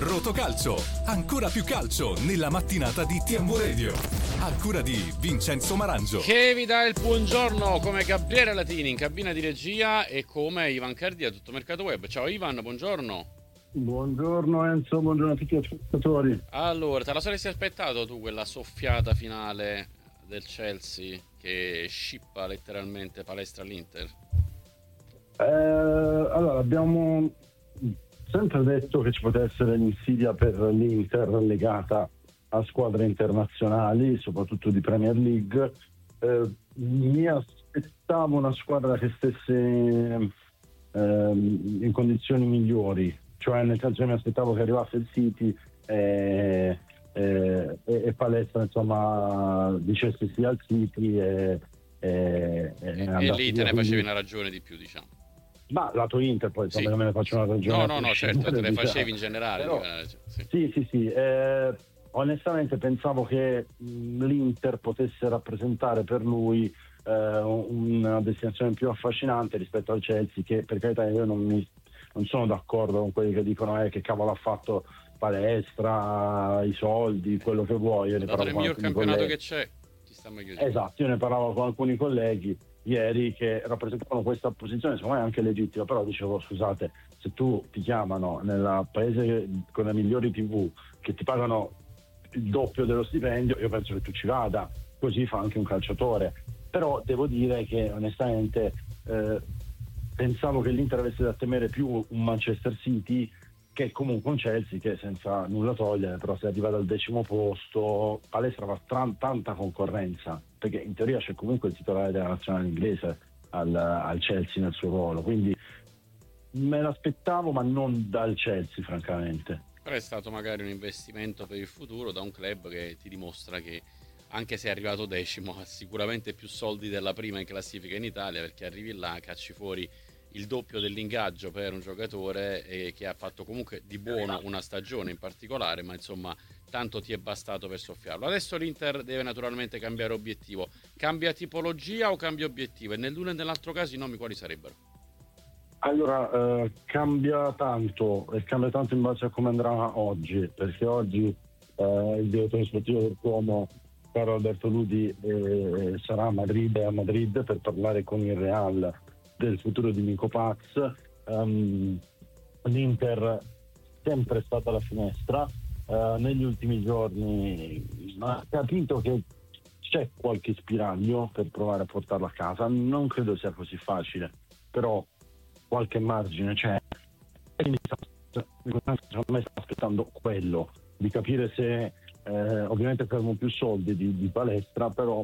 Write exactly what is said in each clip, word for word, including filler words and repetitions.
Rotocalcio, ancora più calcio nella mattinata di T M U Radio, a cura di Vincenzo Marangio, che vi dà il buongiorno come Gabriele Latini in cabina di regia e come Ivan Cardia, tutto Mercato Web. Ciao Ivan, buongiorno. Buongiorno Enzo, buongiorno a tutti gli ascoltatori. Allora, te la saresti aspettato tu quella soffiata finale del Chelsea che scippa letteralmente palestra all'Inter? Eh, allora, abbiamo sempre detto che ci poteva essere l'insidia per l'Inter legata a squadre internazionali, soprattutto di Premier League. Eh, mi aspettavo una squadra che stesse eh, in condizioni migliori, cioè nel senso che mi aspettavo che arrivasse il City e, e, e palestra insomma dicesse sì al City e, e, e, e lì te ne quindi... facevi una ragione di più, diciamo. Ma lato Inter poi insomma, sì. non me ne faccio una ragione. No, no, no, certo, te le facevi in generale. Però, sì, sì, sì, sì. Eh, onestamente pensavo che mh, l'Inter potesse rappresentare per lui eh, una destinazione più affascinante rispetto al Chelsea, che per carità io non, mi, non sono d'accordo con quelli che dicono eh, che cavolo ha fatto palestra, i soldi, quello che vuoi. Io ne dato il miglior campionato colleghi. che c'è, ci sta meglio. Esatto, io ne parlavo con alcuni colleghi ieri che rappresentavano questa posizione, secondo me anche legittima, però dicevo scusate, se tu ti chiamano nel paese con le migliori tivù che ti pagano il doppio dello stipendio, io penso che tu ci vada, così fa anche un calciatore. Però devo dire che onestamente eh, pensavo che l'Inter avesse da temere più un Manchester City che comunque un Chelsea che senza nulla togliere, però se arriva dal decimo posto, palestra va tran- tanta concorrenza, perché in teoria c'è comunque il titolare della nazionale inglese al, al Chelsea nel suo ruolo, quindi me l'aspettavo ma non dal Chelsea francamente. Però è stato magari un investimento per il futuro da un club che ti dimostra che anche se è arrivato decimo ha sicuramente più soldi della prima in classifica in Italia, perché arrivi là, cacci fuori il doppio dell'ingaggio per un giocatore e che ha fatto comunque di buono una stagione in particolare, ma insomma tanto ti è bastato per soffiarlo. Adesso l'Inter deve naturalmente cambiare obiettivo. Cambia tipologia o cambia obiettivo? E nell'uno e nell'altro caso i nomi quali sarebbero? Allora, eh, cambia tanto e cambia tanto in base a come andrà oggi, perché oggi eh, il direttore sportivo del Como, Carlo Alberto Ludi, eh, sarà a Madrid, a Madrid per parlare con il Real del futuro di Nico Paz. Um, L'Inter è sempre stata alla finestra, uh, negli ultimi giorni ha capito che c'è qualche spiraglio per provare a portarlo a casa, non credo sia così facile, però qualche margine c'è, e quindi secondo me sta aspettando quello, di capire se eh, ovviamente servono più soldi di, di palestra, però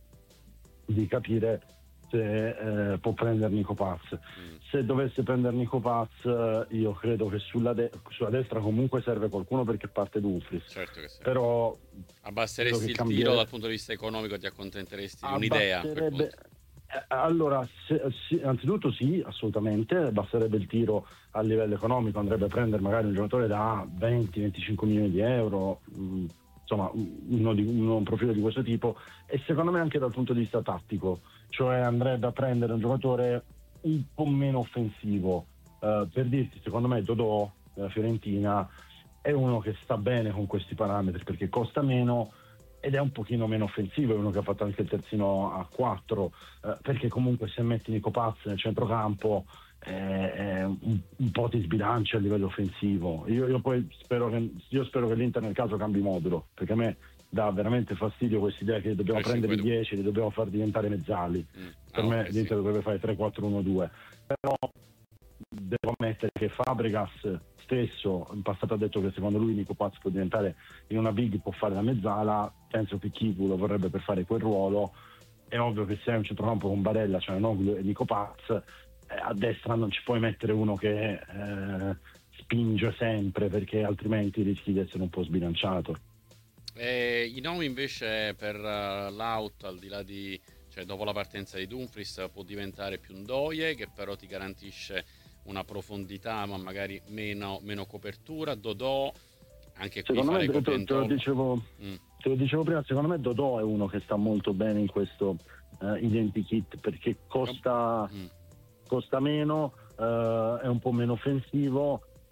di capire se eh, può prendere Nico Paz. Mm. Se dovesse prendere Nico Paz, eh, io credo che sulla, de- sulla destra comunque serve qualcuno perché parte Dumfries. Certo che sì. Però abbasseresti il cambiere... tiro dal punto di vista economico, ti accontenteresti di un'idea? Eh, allora, se, sì, anzitutto sì, assolutamente, basterebbe il tiro a livello economico, andrebbe a prendere magari un giocatore da venti venticinque milioni di euro, mh, insomma uno di, uno, un profilo di questo tipo, e secondo me anche dal punto di vista tattico, cioè andrebbe a prendere un giocatore un po' meno offensivo. Uh, per dirti, secondo me Dodò della Fiorentina è uno che sta bene con questi parametri perché costa meno ed è un pochino meno offensivo, è uno che ha fatto anche il terzino a quattro, uh, perché comunque se metti Nico Paz nel centrocampo eh, eh, un, un po' ti sbilancia a livello offensivo. Io, io poi spero che, io spero che l'Inter nel caso cambi modulo, perché a me dà veramente fastidio questa idea che dobbiamo prendere i dieci, li dobbiamo far diventare mezzali. Mm. Per ah, me okay, l'Inter sì. dovrebbe fare tre quattro uno due, però devo ammettere che Fabregas stesso in passato ha detto che secondo lui Nico Paz può diventare in una big, può fare la mezzala. Penso che Chivu lo vorrebbe per fare quel ruolo. È ovvio che se hai un centrocampo con Barella, cioè Noglu e Nico Paz, eh, a destra non ci puoi mettere uno che eh, spinge sempre, perché altrimenti rischi di essere un po' sbilanciato. Eh, I nomi invece per uh, l'out, al di là di, cioè dopo la partenza di Dumfries, può diventare più Ndoye, che però ti garantisce una profondità ma magari meno, meno copertura. Dodò, anche qui secondo fare me, copia te, te, lo dicevo, mm. te lo dicevo prima, secondo me Dodò è uno che sta molto bene in questo uh, identikit, perché costa, mm. costa meno, uh, è un po' meno offensivo, uh,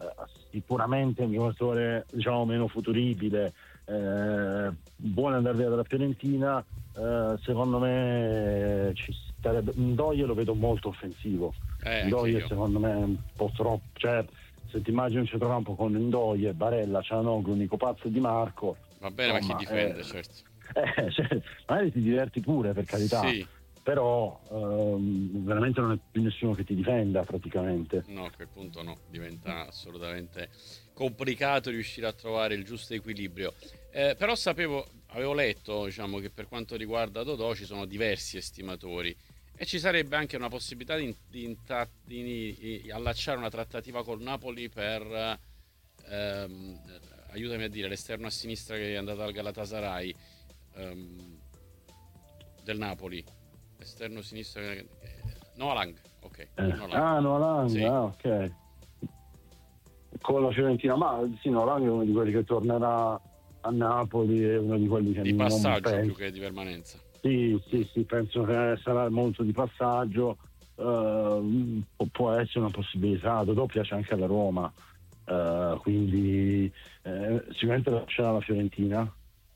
sicuramente un giocatore diciamo meno futuribile, eh, vuole andare via dalla Fiorentina, eh, secondo me ci starebbe. Ndoye lo vedo molto offensivo, eh, Ndoye secondo me è un po' troppo, cioè se ti immagini un centrocampo con Ndoye, Barella, Cianoglu, Nico Pazzo e Di Marco, va bene, insomma, ma chi difende, eh, certo, eh, cioè, magari ti diverti pure, per carità, sì, però ehm, veramente non è più nessuno che ti difenda praticamente. No, a quel punto no, diventa assolutamente complicato riuscire a trovare il giusto equilibrio. Eh, però sapevo, avevo letto, diciamo, che per quanto riguarda Dodò ci sono diversi estimatori e ci sarebbe anche una possibilità di, di, di, di allacciare una trattativa col Napoli per, ehm, aiutami a dire, l'esterno a sinistra che è andato al Galatasaray, ehm, del Napoli. Esterno sinistro, eh, Noah Lang, ok. Eh. Noah Lang. Ah, Noah Lang, sì. ah, ok. Con la Fiorentina, ma sì, Noah Lang è uno di quelli che tornerà a Napoli, è uno di quelli che di non passaggio penso. più che di permanenza. Sì, sì, sì, penso che sarà molto di passaggio. Uh, può essere una possibilità. Dodò piace anche alla Roma, uh, quindi eh, sicuramente lascerà la Fiorentina.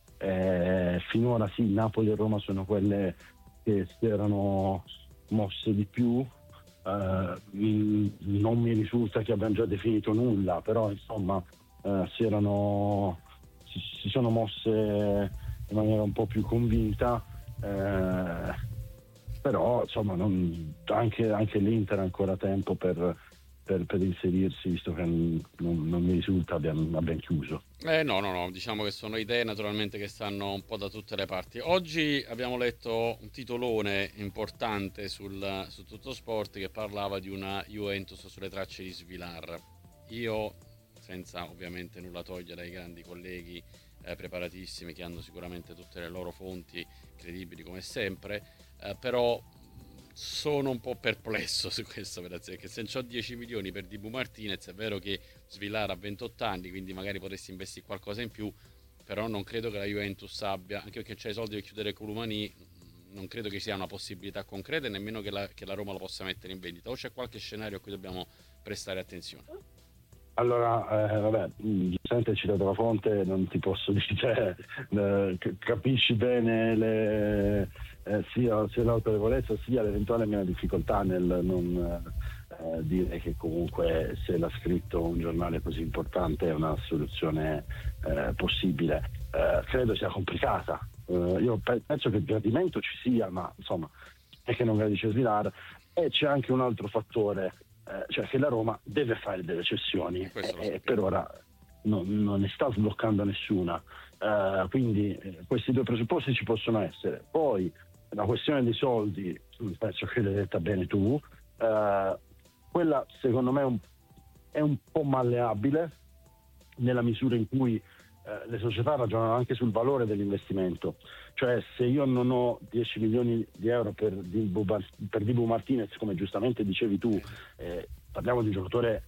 Eh, finora sì, Napoli e Roma sono quelle che si erano mosse di più. Uh, non mi risulta che abbiano già definito nulla, però insomma uh, si erano si, si sono mosse in maniera un po' più convinta. Eh, però insomma non, anche, anche l'Inter ha ancora tempo per, per, per inserirsi, visto che non, non mi risulta abbiamo, abbiamo chiuso. Eh no, no, no, diciamo che sono idee naturalmente che stanno un po' da tutte le parti. Oggi abbiamo letto un titolone importante sul, su Tutto Sport che parlava di una Juventus sulle tracce di Svilar. Io, senza ovviamente nulla togliere ai grandi colleghi eh, preparatissimi che hanno sicuramente tutte le loro fonti credibili come sempre, eh, però sono un po' perplesso su questo, perché se ho dieci milioni per Dibu Martinez è vero che Svilar ha ventotto anni, quindi magari potresti investire qualcosa in più, però non credo che la Juventus abbia, anche perché c'è i soldi per chiudere Columani, non credo che sia una possibilità concreta e nemmeno che la, che la Roma lo possa mettere in vendita. O c'è qualche scenario a cui dobbiamo prestare attenzione? Allora, eh, vabbè, giustamente hai citato la fonte, non ti posso dire, eh, capisci bene le, eh, sia, sia l'autorevolezza sia l'eventuale mia difficoltà nel non eh, dire che comunque se l'ha scritto un giornale così importante è una soluzione eh, possibile. Eh, credo sia complicata. Eh, io pe- penso che il gradimento ci sia, ma insomma è che non gradisce Svilar, e c'è anche un altro fattore. Eh, cioè che la Roma deve fare delle cessioni e eh, per ora non, non ne sta sbloccando nessuna, uh, quindi eh, questi due presupposti ci possono essere. Poi la questione dei soldi, penso che l'hai detta bene tu, uh, quella secondo me è un, è un po' malleabile nella misura in cui Uh, le società ragionano anche sul valore dell'investimento, cioè se io non ho dieci milioni di euro per Dibu, per Dibu Martinez, come giustamente dicevi tu, eh, parliamo di un giocatore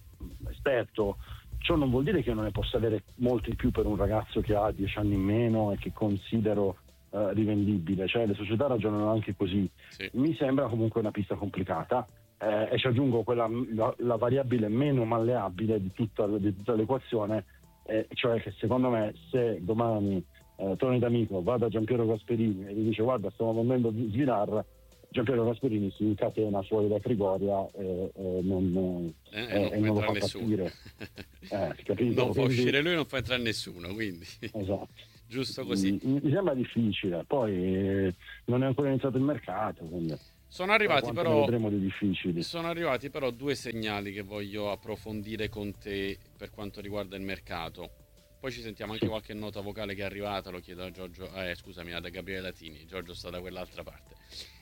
esperto, ciò non vuol dire che io non ne possa avere molti più per un ragazzo che ha dieci anni in meno e che considero uh, rivendibile, cioè le società ragionano anche così. Sì. Mi sembra comunque una pista complicata. Eh, e ci aggiungo quella la, la variabile meno malleabile di tutta, di tutta l'equazione, Eh, cioè che secondo me se domani eh, Tony D'Amico va da Giampiero Gasperini e gli dice guarda stiamo vendendo Svilar, Giampiero Gasperini si incatena fuori da Trigoria e, e non, eh, eh, non, e non lo fa partire. eh, capito? Non fa uscire lui, non fa entrare nessuno, quindi esatto. Giusto così. Mi, mi sembra difficile, poi eh, non è ancora iniziato il mercato, quindi Sono arrivati però, di difficili. sono arrivati però due segnali che voglio approfondire con te per quanto riguarda il mercato. Poi ci sentiamo anche qualche nota vocale che è arrivata, lo chiedo a Giorgio, eh, scusami, da Gabriele Latini. Giorgio sta da quell'altra parte.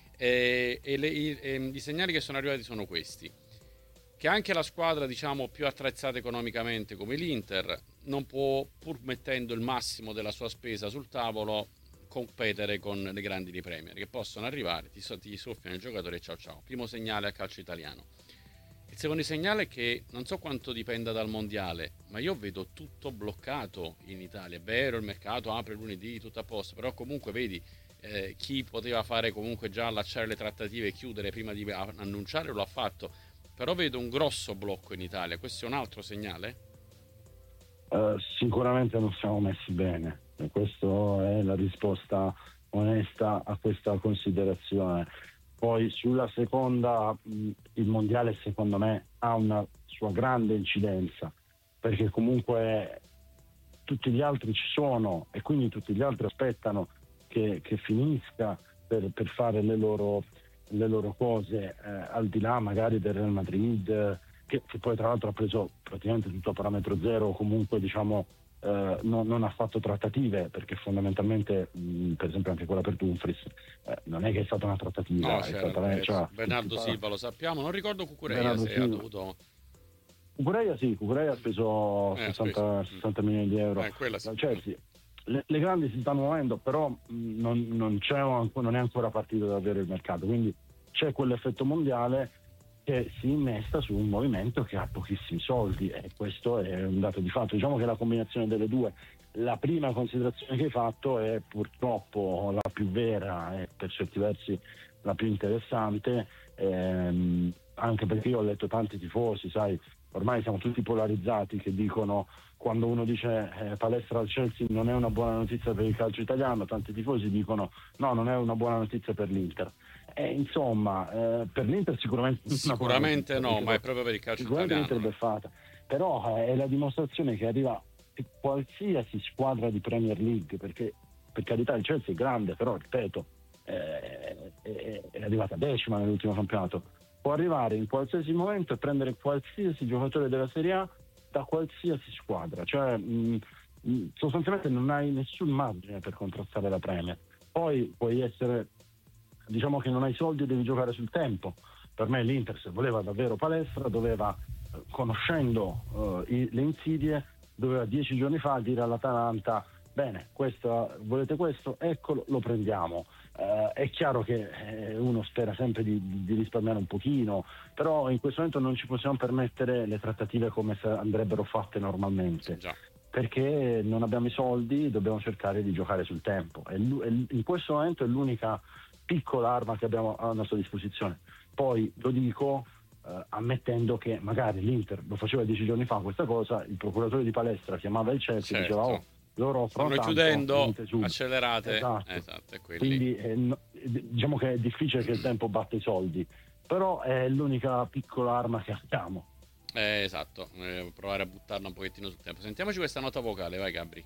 E, e, le, i, e i segnali che sono arrivati sono questi: che anche la squadra, diciamo, più attrezzata economicamente come l'Inter non può, pur mettendo il massimo della sua spesa sul tavolo, competere con le grandi di Premier che possono arrivare, ti, ti soffiano il giocatore e ciao ciao. Primo segnale al calcio italiano. Il secondo segnale è che non so quanto dipenda dal mondiale, ma io vedo tutto bloccato in Italia. È vero, il mercato apre lunedì, tutto a posto, però comunque vedi eh, chi poteva fare comunque già allacciare le trattative e chiudere prima di annunciare lo ha fatto, però vedo un grosso blocco in Italia. Questo è un altro segnale? Uh, sicuramente non siamo messi bene, e questa è la risposta onesta a questa considerazione. Poi sulla seconda, mh, il mondiale secondo me ha una sua grande incidenza, perché comunque tutti gli altri ci sono e quindi tutti gli altri aspettano che, che finisca per, per fare le loro, le loro cose, eh, al di là magari del Real Madrid, che, che poi tra l'altro ha preso praticamente tutto a parametro zero, o comunque diciamo eh, non, non ha fatto trattative, perché fondamentalmente mh, per esempio anche quella per Dumfries eh, non è che è stata una trattativa, No, è c'era stata, cioè, Bernardo tutta, Silva, lo sappiamo, non ricordo Cucurella Bernardo se ha Silva. dovuto... Cucurella sì, Cucurella ha speso Eh, ha sessanta, speso. sessanta milioni di euro Eh, quella sì. dal Chelsea. Le, le grandi si stanno muovendo, però mh, non, non, c'è, non è ancora partito davvero il mercato, quindi c'è quell'effetto mondiale che si innesta su un movimento che ha pochissimi soldi, e questo è un dato di fatto. Diciamo che la combinazione delle due, la prima considerazione che hai fatto è purtroppo la più vera e per certi versi la più interessante, ehm, anche perché io ho letto tanti tifosi, sai, ormai siamo tutti polarizzati, che dicono, quando uno dice eh, palestra al Chelsea non è una buona notizia per il calcio italiano, tanti tifosi dicono no, non è una buona notizia per l'Inter. E insomma, eh, per l'Inter sicuramente Sicuramente notizia, no, ma è proprio per il calcio sicuramente italiano. l'Inter è beffata, però eh, è la dimostrazione che arriva qualsiasi squadra di Premier League, perché per carità il Chelsea è grande, però ripeto eh, è, è arrivata decima nell'ultimo campionato, può arrivare in qualsiasi momento e prendere qualsiasi giocatore della Serie A da qualsiasi squadra, cioè mh, mh, sostanzialmente non hai nessun margine per contrastare la Premier. Poi puoi essere, diciamo che non hai soldi e devi giocare sul tempo. Per me l'Inter, se voleva davvero palestra, doveva, eh, conoscendo uh, i, le insidie, doveva dieci giorni fa dire all'Atalanta bene, questo, volete questo? Eccolo, lo prendiamo. Uh, è chiaro che eh, uno spera sempre di, di risparmiare un pochino, però in questo momento non ci possiamo permettere le trattative come se andrebbero fatte normalmente, Già. perché non abbiamo i soldi, dobbiamo cercare di giocare sul tempo, e in questo momento è l'unica piccola arma che abbiamo a nostra disposizione. Poi lo dico eh, ammettendo che magari l'Inter lo faceva dieci giorni fa questa cosa, il procuratore di palestra chiamava il Chelsea e Certo. diceva oh, loro stanno chiudendo, accelerate. Esatto. Esatto, è quindi eh, no, diciamo che è difficile che il tempo batta i soldi, però è l'unica piccola arma che abbiamo. Eh, esatto, eh, provare a buttarla un pochettino sul tempo. Sentiamoci questa nota vocale, vai Gabri.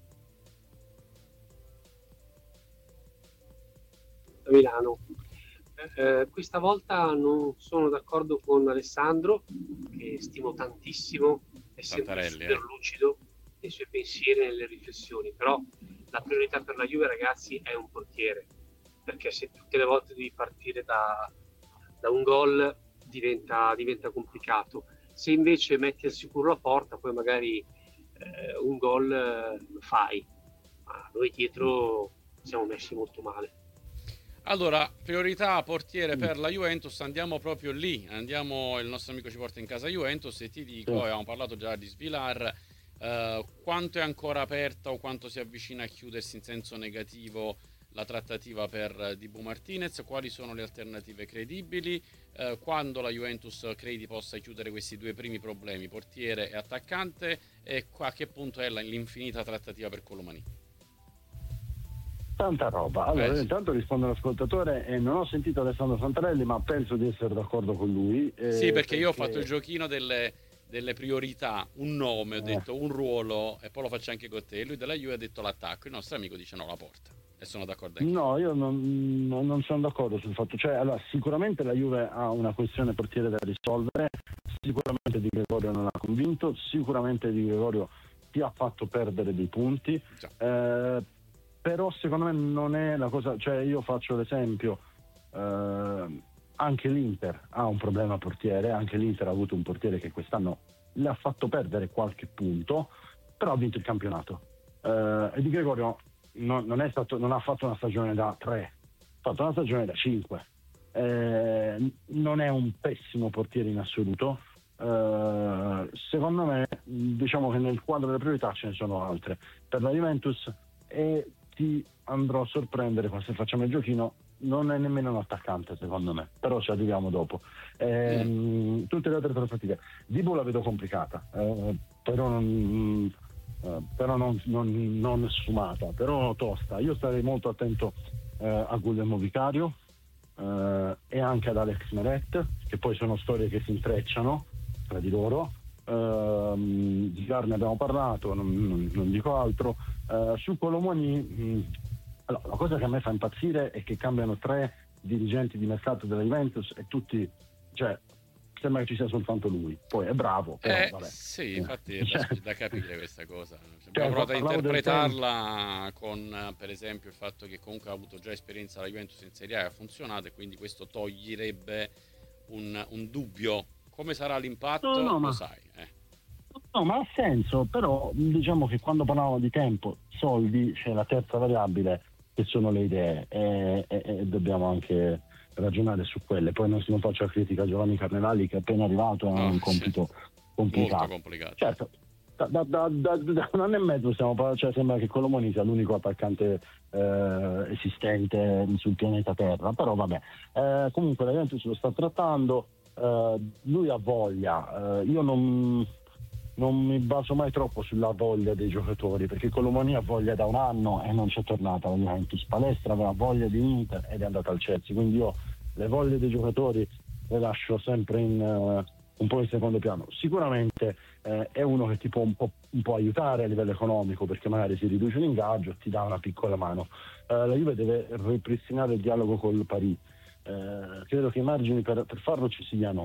Milano. Eh, questa volta non sono d'accordo con Alessandro, che stimo tantissimo, è sempre super eh. lucido nei suoi pensieri e nelle riflessioni, però la priorità per la Juve, ragazzi, è un portiere, perché se tutte le volte devi partire da, da un gol diventa, diventa complicato. Se invece metti al sicuro la porta, poi magari eh, un gol eh, lo fai, ma noi dietro siamo messi molto male. Allora, priorità portiere per la Juventus, andiamo proprio lì, andiamo, il nostro amico ci porta in casa Juventus e ti dico, Sì. abbiamo parlato già di Svilar, eh, quanto è ancora aperta o quanto si avvicina a chiudersi in senso negativo la trattativa per Dibu Martinez, quali sono le alternative credibili, eh, quando la Juventus credi possa chiudere questi due primi problemi, portiere e attaccante, e a che punto è l'infinita trattativa per Colomani? Tanta roba. Allora, eh, sì. intanto rispondo all'ascoltatore e non ho sentito Alessandro Santarelli, ma penso di essere d'accordo con lui. Eh, sì, perché, perché io ho fatto il giochino delle, delle priorità, un nome, ho eh. detto un ruolo, e poi lo faccio anche con te. Lui della Juve ha detto l'attacco, il nostro amico dice no, la porta. E sono d'accordo anche. No, io non, non, non sono d'accordo sul fatto. Cioè, allora, sicuramente la Juve ha una questione portiere da risolvere, sicuramente Di Gregorio non ha convinto, sicuramente Di Gregorio ti ha fatto perdere dei punti. Eh, però secondo me non è la cosa, cioè io faccio l'esempio, eh, anche l'Inter ha un problema portiere, anche l'Inter ha avuto un portiere che quest'anno le ha fatto perdere qualche punto, però ha vinto il campionato, eh, e Di Gregorio no, non, è stato, non ha fatto una stagione da tre, ha fatto una stagione da cinque, eh, non è un pessimo portiere in assoluto. Uh, secondo me, diciamo che nel quadro delle priorità ce ne sono altre per la Juventus, e ti andrò a sorprendere se facciamo il giochino, non è nemmeno un attaccante secondo me, però ci arriviamo dopo. Ehm, mm. Tutte le altre trattative Dibu la vedo complicata, eh, però non, uh, però non, non, non sfumata, però tosta. Io starei molto attento uh, a Guglielmo Vicario uh, e anche ad Alex Meret, che poi sono storie che si intrecciano tra di loro. Uh, di Gar ne abbiamo parlato, non, non, non dico altro. Uh, su Colomoni, mh, allora, la cosa che a me fa impazzire è che cambiano tre dirigenti di mercato della Juventus e tutti, cioè sembra che ci sia soltanto lui. Poi è bravo, però eh, vabbè. sì, infatti è da, da capire questa cosa. Cioè, Abbiamo provato a del interpretarla con, per esempio, il fatto che comunque ha avuto già esperienza alla Juventus in Serie A e ha funzionato, e quindi questo toglierebbe un, un dubbio. Come sarà l'impatto? No, no, lo ma... sai. Eh. No, ma ha senso, però diciamo che quando parlavamo di tempo, soldi, c'è la terza variabile che sono le idee, e, e, e dobbiamo anche ragionare su quelle. Poi non si non faccio la critica a Giovanni Carnevali, che è appena arrivato, è No, un compito certo. complicato. Molto complicato. Certo, da, da, da, da, da un anno e mezzo stiamo parlando, cioè sembra che Colomoni sia l'unico attaccante eh, esistente sul pianeta Terra, però vabbè. Eh, comunque la Juventus lo sta trattando, eh, lui ha voglia, eh, io non... non mi baso mai troppo sulla voglia dei giocatori, perché Colomoni ha voglia da un anno e non c'è tornata alla Juventus. Palestra aveva voglia di Inter ed è andata al Chelsea, quindi io le voglie dei giocatori le lascio sempre in, uh, un po' in secondo piano. Sicuramente eh, è uno che ti può un po', un po' aiutare a livello economico, perché magari si riduce l'ingaggio, ti dà una piccola mano. Uh, la Juve deve ripristinare il dialogo col Paris. Uh, credo che i margini per, per farlo ci siano,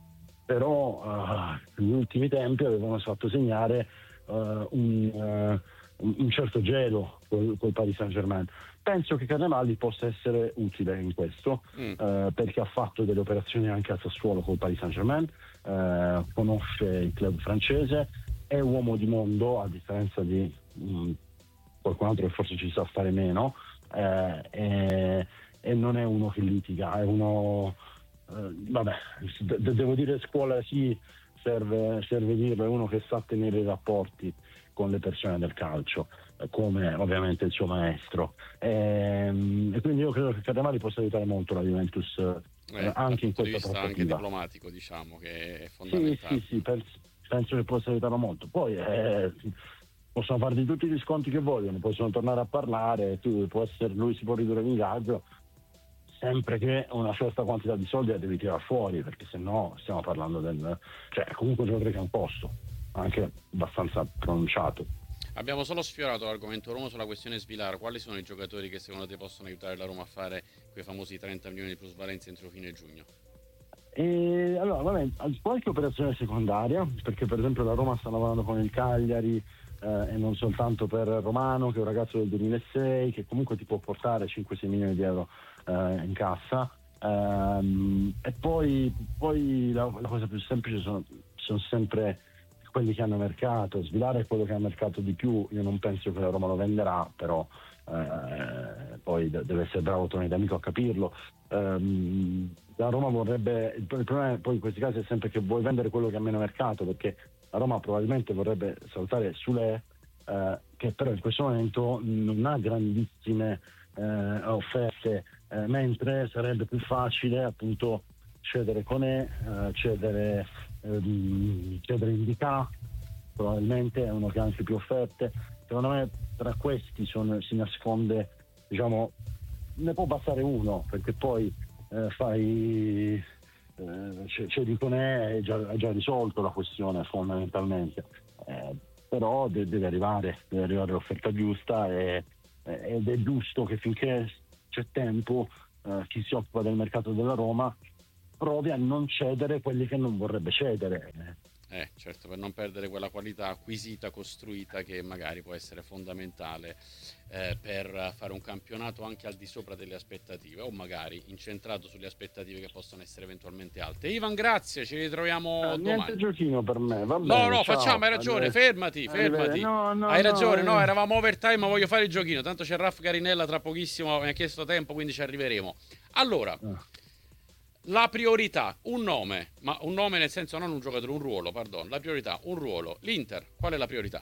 però uh, negli ultimi tempi avevano fatto segnare uh, un, uh, un certo gelo col, col Paris Saint-Germain. Penso che Carnevali possa essere utile in questo, mm. uh, perché ha fatto delle operazioni anche a Sassuolo col Paris Saint-Germain, uh, conosce il club francese, è uomo di mondo, a differenza di um, qualcun altro che forse ci sa stare meno, uh, e, e non è uno che litiga, è uno... Uh, vabbè, de- devo dire scuola sì, serve, serve dirlo, è uno che sa tenere i rapporti con le persone del calcio, eh, come ovviamente il suo maestro, e, e quindi io credo che Carnevali possa aiutare molto la Juventus, eh, eh, anche in questa vista trattativa. Anche diplomatico, diciamo, che è fondamentale. Sì, sì, sì, penso, penso che possa aiutarlo molto. Poi eh, possono farti tutti gli sconti che vogliono, possono tornare a parlare, tu, può essere, lui si può ridurre l'ingaggio, sempre che una certa quantità di soldi la devi tirare fuori, perché se no stiamo parlando del... cioè comunque un giocatore che ha un costo anche abbastanza pronunciato. Abbiamo solo sfiorato l'argomento Roma sulla questione Svilar. Quali sono i giocatori che secondo te possono aiutare la Roma a fare quei famosi trenta milioni di plusvalenza entro fine giugno? E allora, vabbè, qualche operazione secondaria, perché per esempio la Roma sta lavorando con il Cagliari, eh, e non soltanto per Romano, che è un ragazzo del duemilasei, che comunque ti può portare cinque sei milioni di euro eh, in cassa. Um, e poi, poi la, la cosa più semplice sono, sono sempre quelli che hanno mercato. Svilare è quello che ha mercato di più. Io non penso che la Roma lo venderà, però eh, poi deve essere bravo Tony D'Amico a capirlo. Um, la Roma vorrebbe, il problema poi in questi casi è sempre che vuoi vendere quello che ha meno mercato, perché la Roma probabilmente vorrebbe salutare Sule, eh, che però in questo momento non ha grandissime eh, offerte, eh, mentre sarebbe più facile appunto cedere Conè, eh, cedere ehm, cedere Indica, probabilmente è uno che ha anche più offerte. Secondo me tra questi sono, si nasconde, diciamo, ne può bastare uno, perché poi eh, fai eh, c'è, c'è di Conè, è già, è già risolto la questione fondamentalmente, eh, però de- deve arrivare deve arrivare l'offerta giusta, e, ed è giusto che finché c'è tempo eh, chi si occupa del mercato della Roma provi a non cedere quelli che non vorrebbe cedere. Eh, certo, per non perdere quella qualità acquisita, costruita, che magari può essere fondamentale eh, per fare un campionato anche al di sopra delle aspettative, o magari incentrato sulle aspettative che possono essere eventualmente alte. Ivan, grazie, ci ritroviamo eh, domani. Niente giochino per me, va no, bene. No, no, ciao. facciamo, hai ragione, fermati, fermati. No, no, hai ragione, no, no, eravamo overtime, ma voglio fare il giochino. Tanto c'è Raff Garinella tra pochissimo, mi ha chiesto tempo, quindi ci arriveremo. Allora... Eh. La priorità, un nome, ma un nome nel senso non un giocatore, un ruolo, pardon. La priorità, un ruolo. L'Inter, qual è la priorità?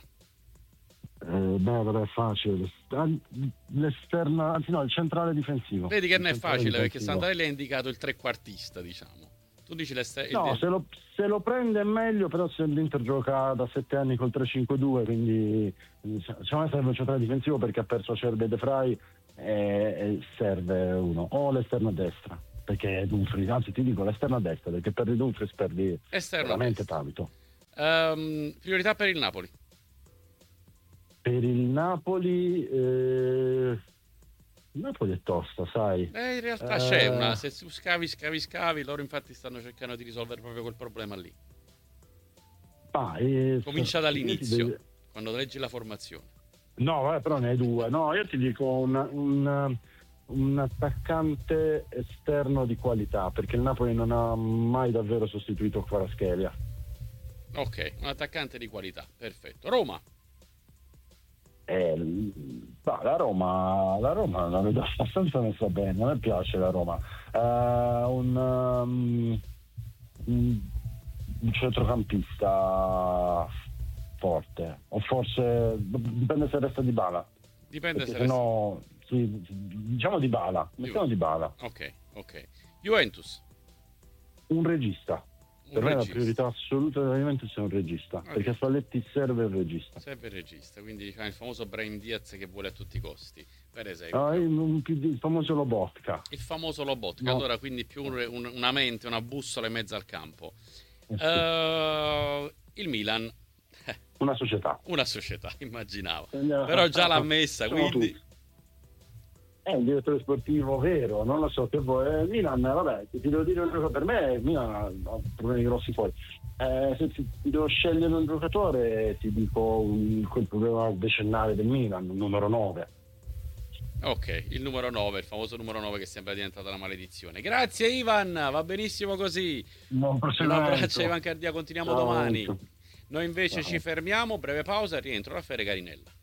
Eh, beh, però è facile. L'esterna, anzi no, il centrale difensivo. Vedi che non è facile, difensivo. Perché Santarelli ha indicato il trequartista, diciamo. Tu Tu dici l'Ester- No, il... se lo, se lo prende è meglio, però se l'Inter gioca da sette anni col tre cinque due, quindi secondo me serve un centrale difensivo perché ha perso Acerbi e De Vrij e, e serve uno, o l'esterno a destra, perché Dumfries, anzi ti dico l'esterno a destra, perché perdi Dumfries perdi Esterno veramente tanto. Um, priorità per il Napoli? Per il Napoli... Eh... Il Napoli è tosta, sai. Eh, in realtà eh... c'è una, se tu scavi, scavi, scavi, loro infatti stanno cercando di risolvere proprio quel problema lì. Ah, eh... Comincia dall'inizio, Devi... quando leggi la formazione. No, vabbè, però ne hai due. No, io ti dico un, un, un attaccante esterno di qualità, perché il Napoli non ha mai davvero sostituito Kvaratskhelia. Ok, un attaccante di qualità, perfetto. Roma? Eh, bah, la Roma la Roma la vedo abbastanza messa bene, a me piace la Roma. Uh, un, um, un centrocampista forte, o forse dipende se resta Dybala, Dipende perché se resta... no, sì, diciamo Dybala, mettiamo Dybala. Ok, ok. Juventus? Un regista. Un Per regista. me la priorità assoluta della Juventus è un regista, Okay. perché a Spalletti serve il regista. Serve il regista, quindi diciamo, il famoso Brahim Diaz che vuole a tutti i costi, per esempio. Ah, il, il famoso Lobotka. Il famoso Lobotka, No. allora quindi più un, un, una mente, una bussola in mezzo al campo. Eh sì. Uh, il Milan, Una società. una società, immaginavo. Eh, Però già l'ha messa, siamo quindi... tutti. È un direttore sportivo vero, non lo so che vuoi. Eh, Milan, vabbè, ti devo dire una cosa, per me Milan ha problemi grossi fuori. Eh, se ti, ti devo scegliere un giocatore, ti dico un, quel problema decennale del Milan, il numero nove. Ok, il numero nove, il famoso numero nove che sembra diventata una maledizione. Grazie Ivan, va benissimo così. Buon Un proseguimento. abbraccio Ivan Cardia, continuiamo Ciao, domani. Enzo. Noi invece Ciao. ci fermiamo, breve pausa, rientro Raffaele Garinella.